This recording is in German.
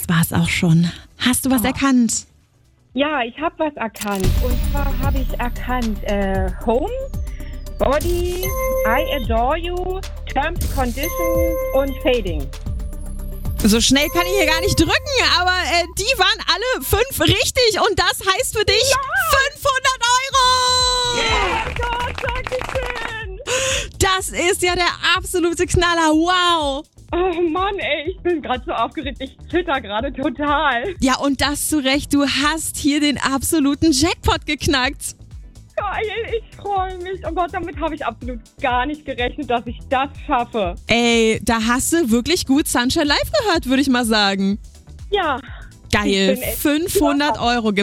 das war's auch schon. Hast du was erkannt? Ja, ich habe was erkannt. Und zwar habe ich erkannt Home, Body, I Adore You, Terms, Conditions und Fading. So schnell kann ich hier gar nicht drücken, aber die waren alle 5 richtig und das heißt für dich 500 Euro! Oh Gott, danke schön! Das ist ja der absolute Knaller, wow! Oh Mann, ey, ich bin gerade so aufgeregt, ich zitter gerade total. Ja, und das zu Recht, du hast hier den absoluten Jackpot geknackt. Geil, ich freue mich. Oh Gott, damit habe ich absolut gar nicht gerechnet, dass ich das schaffe. Ey, da hast du wirklich gut Sunshine Live gehört, würde ich mal sagen. Ja. Geil, Ich bin echt 500 Euro gibt's.